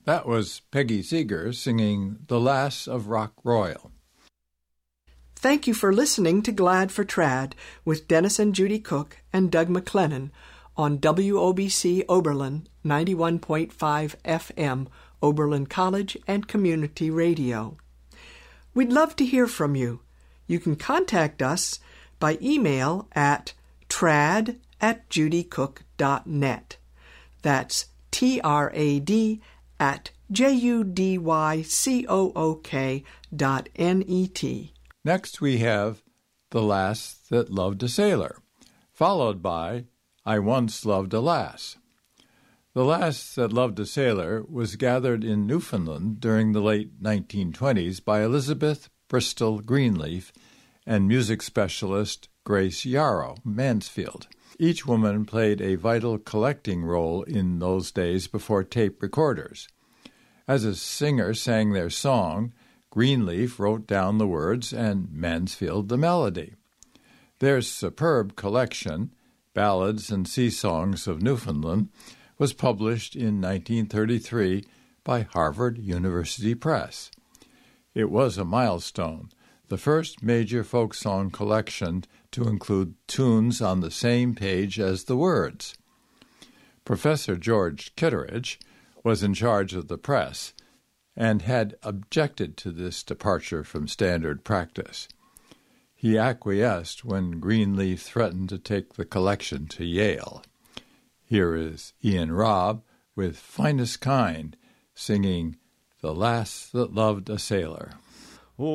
That was Peggy Seeger singing The Lass of Rock Royal. Thank you for listening to Glad for Trad with Dennis and Judy Cook and Doug McLennan on WOBC Oberlin 91.5 FM, Oberlin College and Community Radio. We'd love to hear from you. You can contact us by email at trad@judycook.net. That's trad@judycook.net. Next we have The Lass That Loved a Sailor, followed by I Once Loved a Lass. The Lass That Loved a Sailor was gathered in Newfoundland during the late 1920s by Elizabeth Bristol Greenleaf and music specialist Grace Yarrow Mansfield. Each woman played a vital collecting role in those days before tape recorders. As a singer sang their song, Greenleaf wrote down the words and Mansfield the melody. Their superb collection, Ballads and Sea Songs of Newfoundland, was published in 1933 by Harvard University Press. It was a milestone, the first major folk song collection to include tunes on the same page as the words. Professor George Kitteridge was in charge of the press and had objected to this departure from standard practice. He acquiesced when Greenleaf threatened to take the collection to Yale. Here is Ian Robb with Finest Kind, singing The Lass That Loved a Sailor.